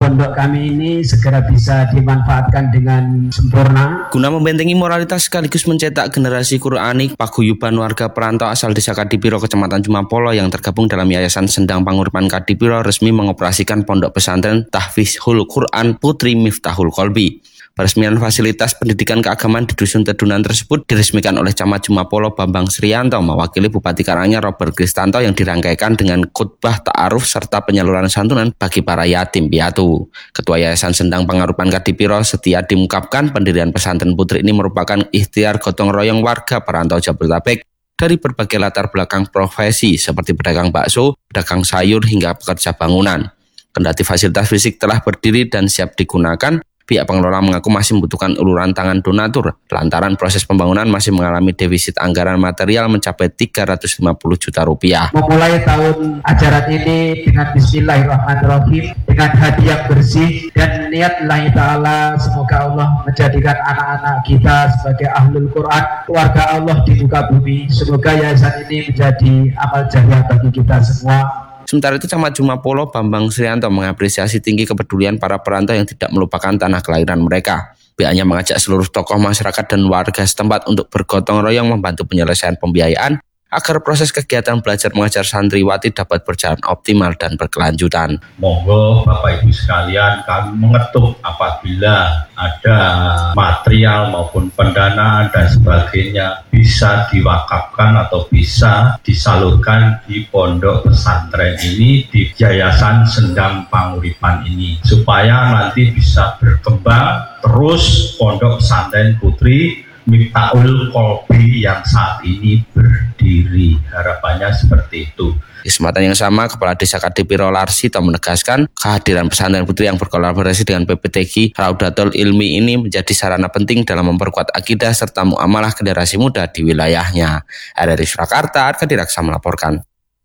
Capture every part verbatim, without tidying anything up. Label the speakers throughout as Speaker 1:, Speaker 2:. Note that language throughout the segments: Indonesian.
Speaker 1: pondok kami ini segera bisa dimanfaatkan dengan sempurna.
Speaker 2: Guna membentengi moralitas sekaligus mencetak generasi Qur'anik, paguyuban warga perantau asal Desa Kadipiro, Kecamatan Jumapolo yang tergabung dalam Yayasan Sendang Panguripan Kadipiro resmi mengoperasikan pondok pesantren Tahfizul Quran Putri Miftahul Kolbi. Peresmian fasilitas pendidikan keagamaan di Dusun Tedunan tersebut diresmikan oleh Camat Jumapolo Bambang Srianto mewakili Bupati Karanganyar Robert Kristanto yang dirangkaikan dengan khutbah ta'aruf serta penyaluran santunan bagi para yatim piatu. Ketua Yayasan Sendang Panguripan Kadipiro Setia mengungkapkan pendirian pesantren putri ini merupakan ikhtiar gotong royong warga perantau Jabodetabek dari berbagai latar belakang profesi seperti pedagang bakso, pedagang sayur hingga pekerja bangunan. Kendati fasilitas fisik telah berdiri dan siap digunakan, pihak pengelola mengaku masih membutuhkan uluran tangan donatur lantaran proses pembangunan masih mengalami defisit anggaran material mencapai tiga ratus lima puluh juta rupiah.
Speaker 1: Memulai tahun ajaran ini dengan bismillahirrahmanirrahim, dengan hati yang bersih dan niat lillahi ta'ala, semoga Allah menjadikan anak-anak kita sebagai ahlul Quran, keluarga Allah di muka bumi. Semoga yayasan ini menjadi amal jariah bagi kita semua.
Speaker 2: Sementara itu, Camat Jumapolo Bambang Srianto mengapresiasi tinggi kepedulian para perantau yang tidak melupakan tanah kelahiran mereka. Pihaknya mengajak seluruh tokoh masyarakat dan warga setempat untuk bergotong royong membantu penyelesaian pembiayaan agar proses kegiatan belajar mengajar santriwati dapat berjalan optimal dan berkelanjutan.
Speaker 3: Monggo Bapak Ibu sekalian, kami mengetuk apabila ada material maupun pendanaan dan sebagainya bisa diwakafkan atau bisa disalurkan di pondok pesantren ini, di Yayasan Sendang Panguripan ini, supaya nanti bisa berkembang terus pondok pesantren putri Miftahul Kolbi yang saat ini berdiri. Harapannya seperti itu.
Speaker 2: Di kesempatan yang sama, Kepala Desa Kadipiro Larsito menegaskan kehadiran pesantren putri yang berkolaborasi dengan P P T G Raudatul Ilmi ini menjadi sarana penting dalam memperkuat akidah serta muamalah generasi muda di wilayahnya. R R I Surakarta, Arka Diraksa melaporkan.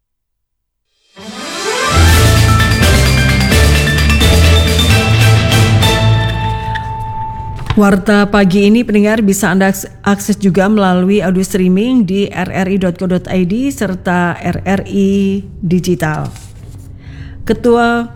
Speaker 4: Warta pagi ini pendengar bisa Anda akses juga melalui audio streaming di r r i dot co dot i d serta R R I Digital. Ketua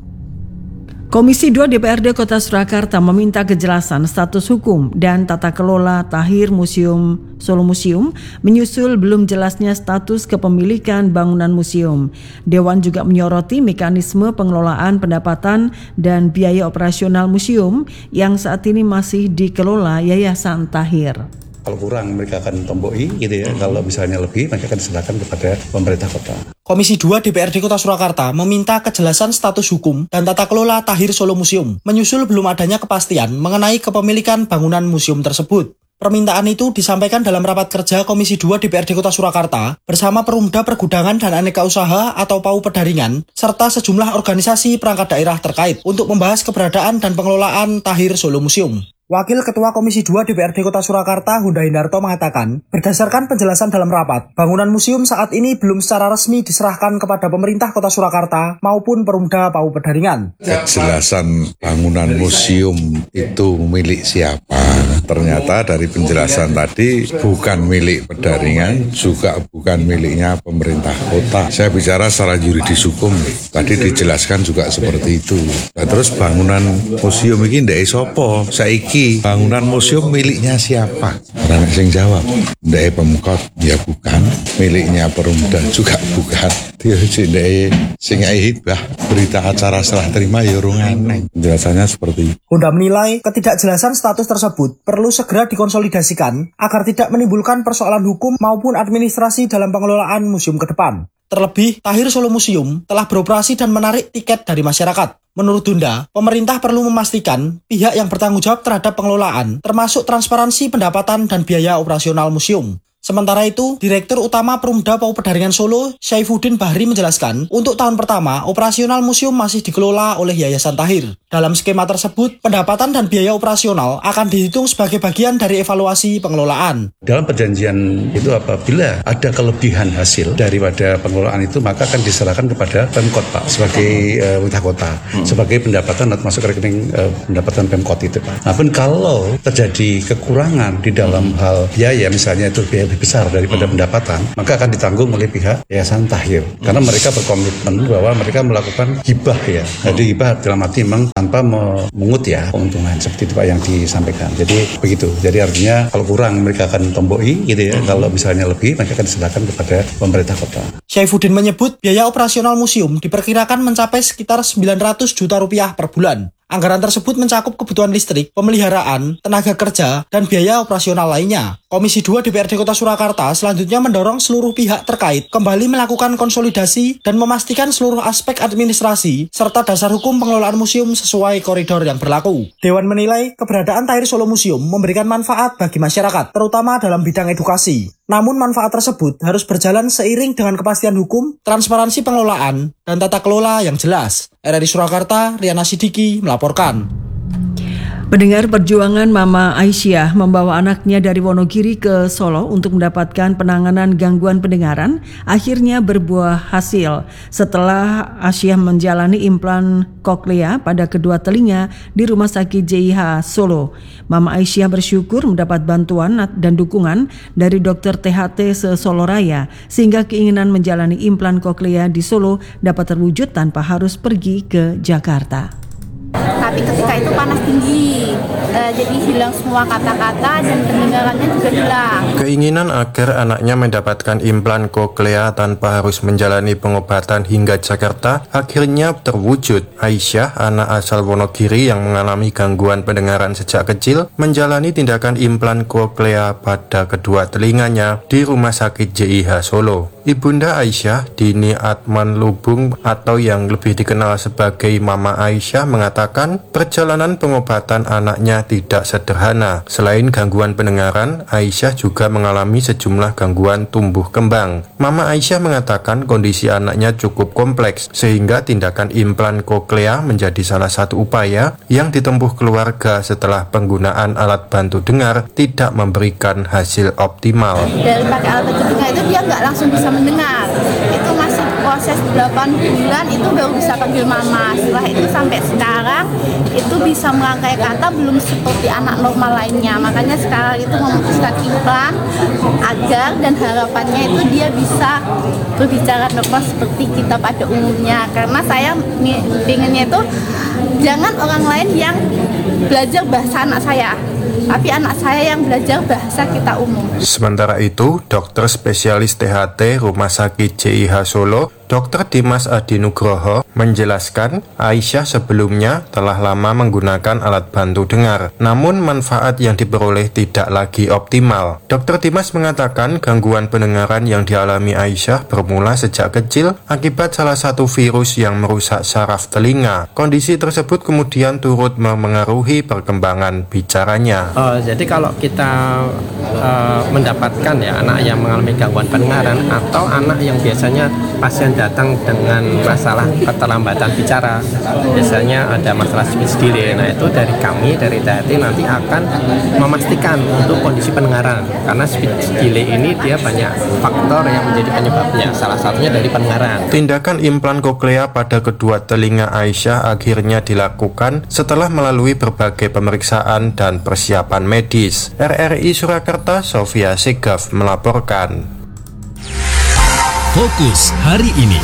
Speaker 4: Komisi dua D P R D Kota Surakarta meminta kejelasan status hukum dan tata kelola Tahir Museum Solo Museum menyusul belum jelasnya status kepemilikan bangunan museum. Dewan juga menyoroti mekanisme pengelolaan pendapatan dan biaya operasional museum yang saat ini masih dikelola Yayasan Tahir.
Speaker 5: Kalau kurang mereka akan tomboi gitu ya. Kalau misalnya lebih mereka akan diserahkan kepada pemerintah kota.
Speaker 6: Komisi dua D P R D Kota Surakarta meminta kejelasan status hukum dan tata kelola Tahir Solo Museum menyusul belum adanya kepastian mengenai kepemilikan bangunan museum tersebut. Permintaan itu disampaikan dalam rapat kerja Komisi dua D P R D Kota Surakarta bersama Perumda Pergudangan dan Aneka Usaha atau P A U Pedaringan serta sejumlah organisasi perangkat daerah terkait untuk membahas keberadaan dan pengelolaan Tahir Solo Museum. Wakil Ketua Komisi dua D P R D Kota Surakarta Hunda Hindarto mengatakan, berdasarkan penjelasan dalam rapat, bangunan museum saat ini belum secara resmi diserahkan kepada pemerintah Kota Surakarta maupun Perumda P A U Pedaringan.
Speaker 7: Kejelasan bangunan museum itu milik siapa? Ternyata dari penjelasan tadi bukan milik Pedaringan, juga bukan miliknya pemerintah kota. Saya bicara secara yuridis hukum, tadi dijelaskan juga seperti itu. Nah, terus bangunan museum ini ndek sopo? Saiki bangunan museum miliknya siapa? Orang sing jawab, ndek Pemkot, ya bukan. Miliknya Perumda juga bukan. Dia ndek sing hibah berita acara serah terima ya urung aneh. Penjelasannya seperti itu.
Speaker 6: Hunda menilai ketidakjelasan status tersebut perlu segera dikonsolidasikan agar tidak menimbulkan persoalan hukum maupun administrasi dalam pengelolaan museum ke depan. Terlebih, Tahir Solo Museum telah beroperasi dan menarik tiket dari masyarakat. Menurut Hunda, pemerintah perlu memastikan pihak yang bertanggung jawab terhadap pengelolaan, termasuk transparansi pendapatan dan biaya operasional museum. Sementara itu, Direktur Utama Perumda P A U Pedaringan Solo, Syaifuddin Bahri menjelaskan, untuk tahun pertama, operasional museum masih dikelola oleh Yayasan Tahir. Dalam skema tersebut, pendapatan dan biaya operasional akan dihitung sebagai bagian dari evaluasi pengelolaan.
Speaker 5: Dalam perjanjian itu apabila ada kelebihan hasil daripada pengelolaan itu maka akan diserahkan kepada Pemkot Pak sebagai uh, pemerintah kota hmm. sebagai pendapatan atau masuk rekening uh, pendapatan Pemkot itu Pak. Nah pun kalau terjadi kekurangan di dalam hal biaya misalnya itu biaya lebih besar daripada hmm. pendapatan maka akan ditanggung oleh pihak Yayasan Tahir hmm. karena mereka berkomitmen bahwa mereka melakukan hibah ya. Jadi hibah dalam arti memang tanpa mengut ya keuntungan seperti itu Pak yang disampaikan. Jadi begitu. Jadi artinya kalau kurang mereka akan tomboi gitu ya. Hmm. Kalau misalnya lebih mereka akan diserahkan kepada pemerintah kota.
Speaker 6: Syaifuddin menyebut biaya operasional museum diperkirakan mencapai sekitar sembilan ratus juta rupiah per bulan. Anggaran tersebut mencakup kebutuhan listrik, pemeliharaan, tenaga kerja, dan biaya operasional lainnya. Komisi dua D P R D Kota Surakarta selanjutnya mendorong seluruh pihak terkait kembali melakukan konsolidasi dan memastikan seluruh aspek administrasi serta dasar hukum pengelolaan museum sesuai koridor yang berlaku. Dewan menilai keberadaan Tahir Solo Museum memberikan manfaat bagi masyarakat, terutama dalam bidang edukasi. Namun manfaat tersebut harus berjalan seiring dengan kepastian hukum, transparansi pengelolaan, dan tata kelola yang jelas. R R I Surakarta, Riana Sidiki melaporkan.
Speaker 4: Pendengar, perjuangan Mama Aisyah membawa anaknya dari Wonogiri ke Solo untuk mendapatkan penanganan gangguan pendengaran akhirnya berbuah hasil setelah Aisyah menjalani implan koklea pada kedua telinga di Rumah Sakit J I H Solo. Mama Aisyah bersyukur mendapat bantuan dan dukungan dari dokter T H T se-Solo Raya sehingga keinginan menjalani implan koklea di Solo dapat terwujud tanpa harus pergi ke Jakarta.
Speaker 8: Tapi ketika itu panas tinggi, e, jadi hilang semua kata-kata dan pendengarannya juga hilang.
Speaker 9: Keinginan agar anaknya mendapatkan implan koklea tanpa harus menjalani pengobatan hingga Jakarta akhirnya terwujud. Aisyah, anak asal Wonogiri yang mengalami gangguan pendengaran sejak kecil, menjalani tindakan implan koklea pada kedua telinganya di Rumah Sakit J I H Solo. Ibunda Aisyah, Dini Atman Lubung atau yang lebih dikenal sebagai Mama Aisyah, mengatakan perjalanan pengobatan anaknya tidak sederhana. Selain gangguan pendengaran, Aisyah juga mengalami sejumlah gangguan tumbuh kembang. Mama Aisyah mengatakan kondisi anaknya cukup kompleks, sehingga tindakan implan koklea menjadi salah satu upaya yang ditempuh keluarga setelah penggunaan alat bantu dengar tidak memberikan hasil optimal.
Speaker 8: Dari pakai alat bantu dengar itu dia nggak langsung bisa mendengar. Itu masih proses delapan bulan itu baru bisa panggil mama. Setelah itu sampai sekarang itu bisa merangkai kata belum seperti anak normal lainnya. Makanya sekarang itu memutuskan implan agar dan harapannya itu dia bisa berbicara normal seperti kita pada umumnya. Karena saya pengennya itu jangan orang lain yang belajar bahasa anak saya, tapi anak saya yang belajar bahasa kita umum.
Speaker 9: Sementara itu, dokter spesialis T H T Rumah Sakit J I H Solo, dokter Dimas Adi Nugroho, menjelaskan Aisyah sebelumnya telah lama menggunakan alat bantu dengar, namun manfaat yang diperoleh tidak lagi optimal. dokter Dimas mengatakan gangguan pendengaran yang dialami Aisyah bermula sejak kecil akibat salah satu virus yang merusak saraf telinga. Kondisi tersebut kemudian turut memengaruhi perkembangan bicaranya.
Speaker 10: Uh, jadi kalau kita uh, mendapatkan ya anak yang mengalami gangguan pendengaran atau anak yang biasanya pasien datang dengan masalah keterlambatan bicara, biasanya ada masalah speech delay. Nah itu dari kami dari T H T nanti akan memastikan untuk kondisi pendengaran, karena speech delay ini dia banyak faktor yang menjadi penyebabnya, salah satunya dari pendengaran.
Speaker 9: Tindakan implan koklea pada kedua telinga Aisyah akhirnya dilakukan setelah melalui berbagai pemeriksaan dan persiapan medis. R R I Surakarta, Sofia Segaf melaporkan.
Speaker 11: Fokus hari ini.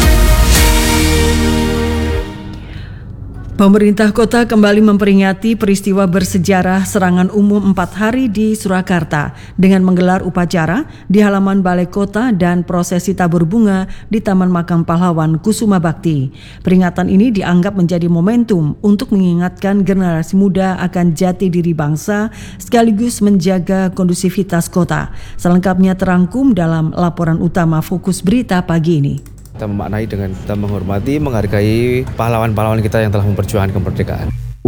Speaker 4: Pemerintah kota kembali memperingati peristiwa bersejarah serangan umum empat hari di Surakarta dengan menggelar upacara di halaman Balai Kota dan prosesi tabur bunga di Taman Makam Pahlawan Kusuma Bakti. Peringatan ini dianggap menjadi momentum untuk mengingatkan generasi muda akan jati diri bangsa sekaligus menjaga kondusivitas kota. Selengkapnya terangkum dalam laporan utama Fokus Berita pagi ini.
Speaker 12: Kita memaknai dengan kita menghormati, menghargai pahlawan-pahlawan kita yang telah memperjuangkan kemerdekaan.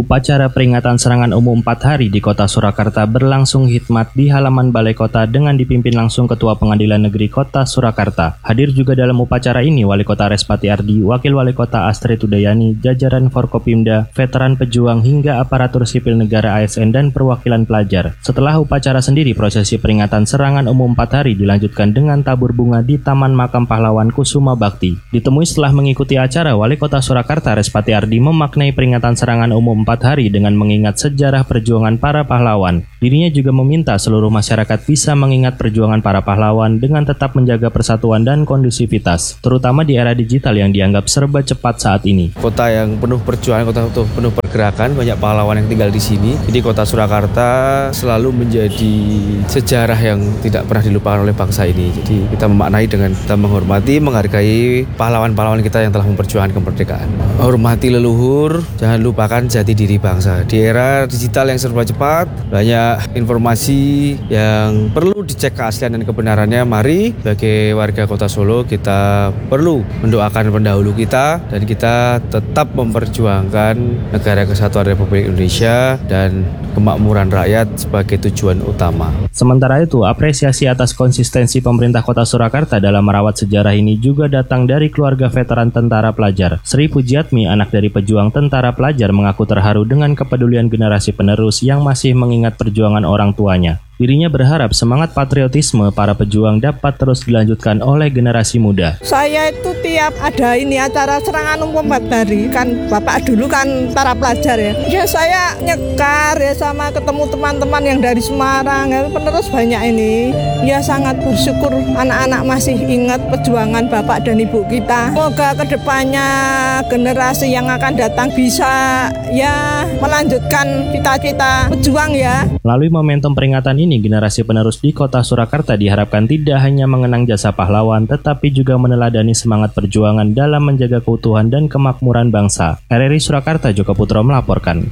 Speaker 11: Upacara peringatan serangan umum empat hari di Kota Surakarta berlangsung hikmat di halaman Balai Kota dengan dipimpin langsung Ketua Pengadilan Negeri Kota Surakarta. Hadir juga dalam upacara ini Wali Kota Respati Ardi, Wakil Wali Kota Astrid Udayani, jajaran Forkopimda, veteran pejuang hingga aparatur sipil negara A S N dan perwakilan pelajar. Setelah upacara sendiri, prosesi peringatan serangan umum empat hari dilanjutkan dengan tabur bunga di Taman Makam Pahlawan Kusuma Bakti. Ditemui setelah mengikuti acara, Wali Kota Surakarta Respati Ardi memaknai peringatan serangan umum empat hari dengan mengingat sejarah perjuangan para pahlawan. Dirinya juga meminta seluruh masyarakat bisa mengingat perjuangan para pahlawan dengan tetap menjaga persatuan dan kondusivitas, terutama di era digital yang dianggap serba cepat saat ini.
Speaker 12: Kota yang penuh perjuangan, kota penuh pergerakan, banyak pahlawan yang tinggal di sini. Jadi Kota Surakarta selalu menjadi sejarah yang tidak pernah dilupakan oleh bangsa ini. Jadi kita memaknai dengan kita menghormati, menghargai pahlawan-pahlawan kita yang telah memperjuangkan kemerdekaan. Hormati leluhur, jangan lupakan jati diri bangsa. Di era digital yang serba cepat, banyak informasi yang perlu dicek keaslian dan kebenarannya. Mari sebagai warga Kota Solo kita perlu mendoakan pendahulu kita dan kita tetap memperjuangkan negara kesatuan Republik Indonesia dan kemakmuran rakyat sebagai tujuan utama.
Speaker 11: Sementara itu, apresiasi atas konsistensi pemerintah Kota Surakarta dalam merawat sejarah ini juga datang dari keluarga veteran tentara pelajar. Sri Pujiatmi, anak dari pejuang tentara pelajar, mengaku terharu dengan kepedulian generasi penerus yang masih mengingat perjuangan orang tuanya. Dirinya berharap semangat patriotisme para pejuang dapat terus dilanjutkan oleh generasi muda.
Speaker 13: Saya itu tiap ada ini acara serangan umum empat hari, kan Bapak dulu kan para pelajar ya. Ya saya nyekar ya sama ketemu teman-teman yang dari Semarang, ya, penerus banyak ini. Ya sangat bersyukur anak-anak masih ingat perjuangan Bapak dan Ibu kita. Semoga kedepannya generasi yang akan datang bisa ya melanjutkan cita-cita pejuang ya.
Speaker 11: Melalui momentum peringatan ini, generasi penerus di Kota Surakarta diharapkan tidak hanya mengenang jasa pahlawan, tetapi juga meneladani semangat perjuangan dalam menjaga keutuhan dan kemakmuran bangsa. R R I Surakarta, Joko Putro melaporkan.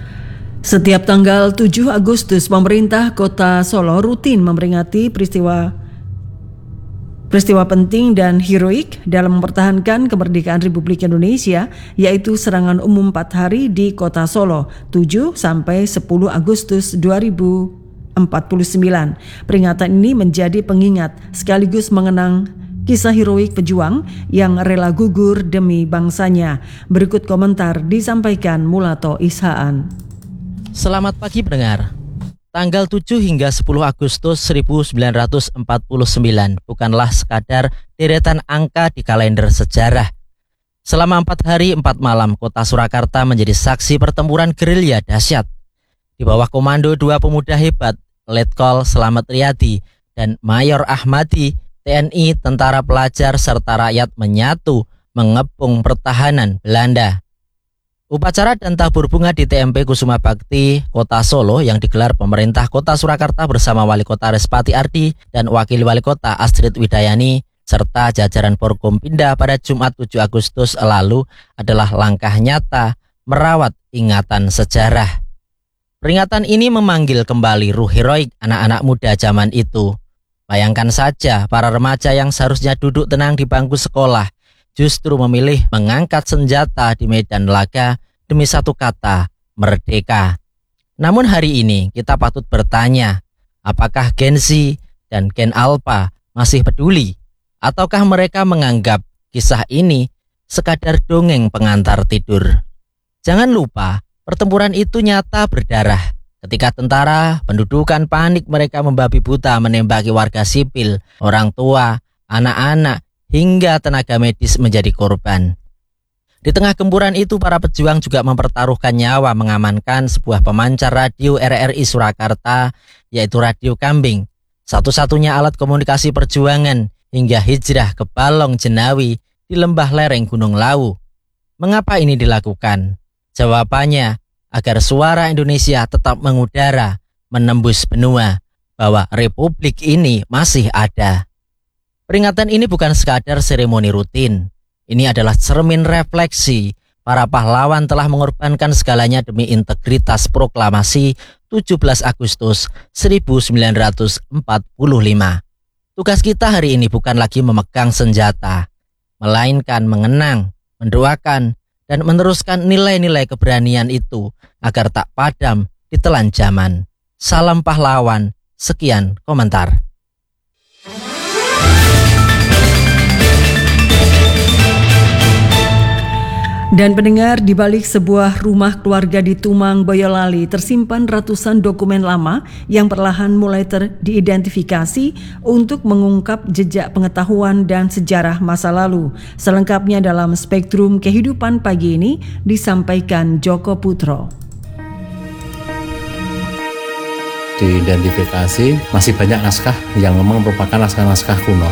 Speaker 4: Setiap tanggal tujuh Agustus, pemerintah Kota Solo rutin memperingati peristiwa Peristiwa penting dan heroik dalam mempertahankan kemerdekaan Republik Indonesia, yaitu serangan umum empat hari di Kota Solo, tujuh sampai sepuluh Agustus dua ribu empat puluh sembilan. Peringatan ini menjadi pengingat sekaligus mengenang kisah heroik pejuang yang rela gugur demi bangsanya. Berikut komentar disampaikan Mulato Ishaan.
Speaker 14: Selamat pagi pendengar. Tanggal tujuh hingga sepuluh Agustus seribu sembilan ratus empat puluh sembilan bukanlah sekadar deretan angka di kalender sejarah. Selama empat hari empat malam, Kota Surakarta menjadi saksi pertempuran gerilya dahsyat. Di bawah komando dua pemuda hebat, Letkol Slamet Riyadi dan Mayor Ahmadi, T N I, tentara pelajar serta rakyat menyatu mengepung pertahanan Belanda. Upacara dan tabur bunga di T M P Kusuma Bakti, Kota Solo yang digelar pemerintah Kota Surakarta bersama Wali Kota Respati Ardi dan Wakil Wali Kota Astrid Udayani serta jajaran Forkompinda pada Jumat tujuh Agustus lalu adalah langkah nyata merawat ingatan sejarah. Peringatan ini memanggil kembali ruh heroik anak-anak muda zaman itu. Bayangkan saja para remaja yang seharusnya duduk tenang di bangku sekolah justru memilih mengangkat senjata di medan laga demi satu kata, merdeka. Namun hari ini kita patut bertanya, apakah Gen Z dan Gen Alpha masih peduli? Ataukah mereka menganggap kisah ini sekadar dongeng pengantar tidur? Jangan lupa, pertempuran itu nyata berdarah. Ketika tentara, pendudukan panik, mereka membabi buta menembaki warga sipil, orang tua, anak-anak, hingga tenaga medis menjadi korban. Di tengah gempuran itu, para pejuang juga mempertaruhkan nyawa mengamankan sebuah pemancar radio R R I Surakarta, yaitu Radio Kambing, satu-satunya alat komunikasi perjuangan hingga hijrah ke Balong Jenawi di lembah lereng Gunung Lawu. Mengapa ini dilakukan? Jawabannya, agar suara Indonesia tetap mengudara, menembus benua, bahwa Republik ini masih ada. Peringatan ini bukan sekadar seremoni rutin. Ini adalah cermin refleksi para pahlawan telah mengorbankan segalanya demi integritas proklamasi tujuh belas Agustus seribu sembilan ratus empat puluh lima. Tugas kita hari ini bukan lagi memegang senjata, melainkan mengenang, mendoakan, dan meneruskan nilai-nilai keberanian itu agar tak padam ditelan zaman. Salam pahlawan. Sekian komentar.
Speaker 4: Dan pendengar, di balik sebuah rumah keluarga di Tumang, Boyolali tersimpan ratusan dokumen lama yang perlahan mulai teridentifikasi untuk mengungkap jejak pengetahuan dan sejarah masa lalu. Selengkapnya dalam Spektrum Kehidupan pagi ini disampaikan Joko Putro.
Speaker 15: Diidentifikasi masih banyak naskah yang memang merupakan naskah-naskah kuno.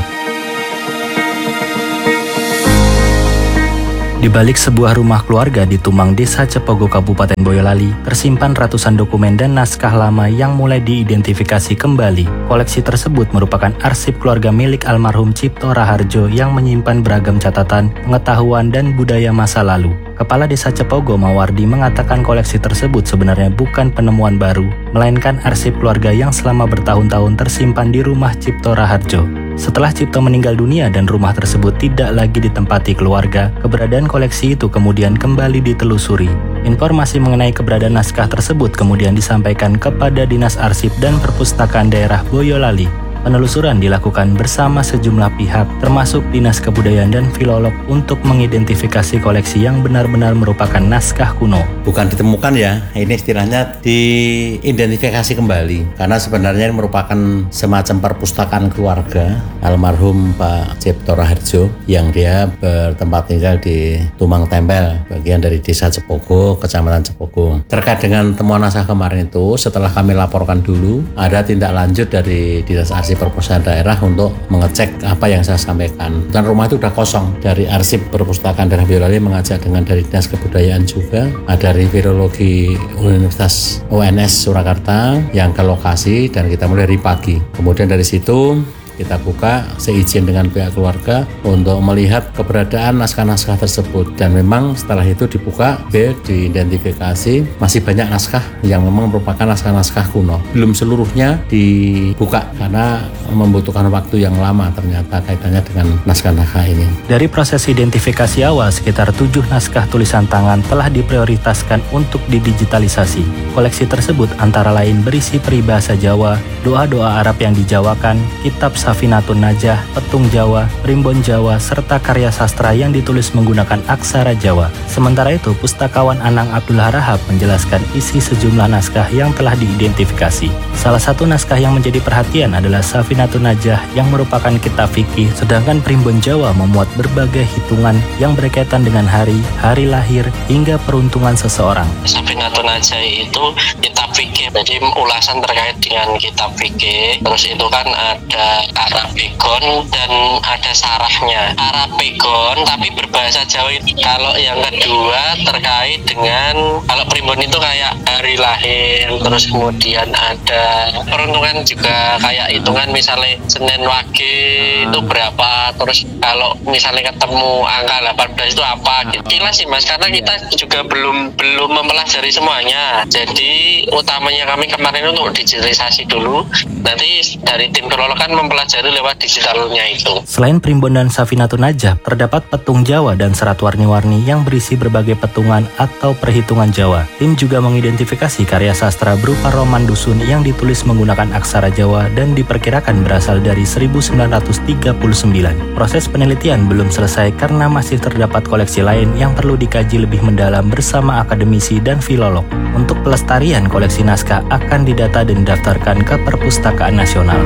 Speaker 11: Di balik sebuah rumah keluarga di Tumang, Desa Cepogo, Kabupaten Boyolali, tersimpan ratusan dokumen dan naskah lama yang mulai diidentifikasi kembali. Koleksi tersebut merupakan arsip keluarga milik almarhum Cipto Raharjo yang menyimpan beragam catatan, pengetahuan, dan budaya masa lalu. Kepala Desa Cepogo, Mawardi, mengatakan koleksi tersebut sebenarnya bukan penemuan baru, melainkan arsip keluarga yang selama bertahun-tahun tersimpan di rumah Cipto Raharjo. Setelah Cipto meninggal dunia dan rumah tersebut tidak lagi ditempati keluarga, keberadaan koleksi itu kemudian kembali ditelusuri. Informasi mengenai keberadaan naskah tersebut kemudian disampaikan kepada Dinas Arsip dan Perpustakaan Daerah Boyolali. Penelusuran dilakukan bersama sejumlah pihak, termasuk Dinas Kebudayaan dan Filolog, untuk mengidentifikasi koleksi yang benar-benar merupakan naskah kuno.
Speaker 15: Bukan ditemukan ya, ini istilahnya diidentifikasi kembali, karena sebenarnya ini merupakan semacam perpustakaan keluarga almarhum Pak Cipto Raharjo yang dia bertempat tinggal di Tumang Tempel, bagian dari Desa Cepogo, Kecamatan Cepogo. Terkait dengan temuan naskah kemarin itu, setelah kami laporkan dulu, ada tindak lanjut dari Dinas Arsip Perpustakaan Daerah untuk mengecek apa yang saya sampaikan. Dan rumah itu sudah kosong. Dari Arsip Perpustakaan Daerah Boyolali mengajak dengan dari Dinas Kebudayaan juga, ada dari Filologi Universitas U N S Surakarta yang ke lokasi, dan kita mulai dari pagi. Kemudian dari situ kita buka seizin dengan pihak keluarga untuk melihat keberadaan naskah-naskah tersebut, dan memang setelah itu dibuka, B, diidentifikasi masih banyak naskah yang memang merupakan naskah-naskah kuno. Belum seluruhnya dibuka karena membutuhkan waktu yang lama ternyata kaitannya dengan naskah-naskah ini.
Speaker 11: Dari proses identifikasi awal, sekitar tujuh naskah tulisan tangan telah diprioritaskan untuk didigitalisasi. Koleksi tersebut antara lain berisi peribahasa Jawa, doa-doa Arab yang dijawakan, kitab Safinatun Najah, Petung Jawa, Primbon Jawa, serta karya sastra yang ditulis menggunakan aksara Jawa. Sementara itu, pustakawan Anang Abdul Harahap menjelaskan isi sejumlah naskah yang telah diidentifikasi. Salah satu naskah yang menjadi perhatian adalah Safinatun Najah yang merupakan kitab fikih, sedangkan Primbon Jawa memuat berbagai hitungan yang berkaitan dengan hari, hari lahir, hingga peruntungan seseorang.
Speaker 16: Safinatun Najah itu kitab fikih, jadi ulasan terkait dengan kitab fikih. Terus itu kan ada Arabigon dan ada sarahnya. Arabigon tapi berbahasa Jawa itu. Kalau yang kedua terkait dengan, kalau Primbon itu kayak hari lahir, terus kemudian ada peruntungan juga kayak hitungan, misalnya Senin Wage itu berapa, terus kalau misalnya ketemu angka delapan belas itu apa gitu. Jelas sih Mas, karena kita juga belum belum mempelajari semuanya. Jadi utamanya kami kemarin untuk digitalisasi dulu. Nanti dari tim filolog kan mempelajari lewat digitalnya itu.
Speaker 11: Selain Primbon dan Safinatun Najah, terdapat petung Jawa dan serat warni-warni yang berisi berbagai petungan atau perhitungan Jawa. Tim juga mengidentifikasi karya sastra berupa roman dusun yang ditulis menggunakan aksara Jawa dan diperkirakan berasal dari seribu sembilan ratus tiga puluh sembilan. Proses penelitian belum selesai karena masih terdapat koleksi lain yang perlu dikaji lebih mendalam bersama akademisi dan filolog. Untuk pelestarian koleksi naskah akan didata dan didaftarkan ke Perpustakaan Nasional.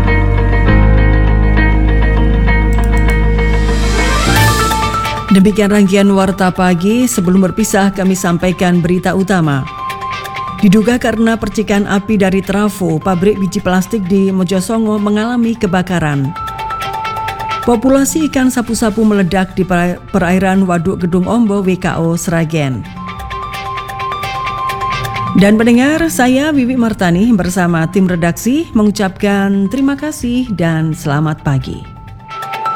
Speaker 4: Demikian rangkaian Warta Pagi. Sebelum berpisah, kami sampaikan berita utama. Diduga karena percikan api dari trafo, pabrik biji plastik di Mojosongo mengalami kebakaran. Populasi ikan sapu-sapu meledak di perairan Waduk Gedung Ombo W K O Sragen. Dan pendengar, saya Wiwi Martani bersama tim redaksi mengucapkan terima kasih dan selamat pagi.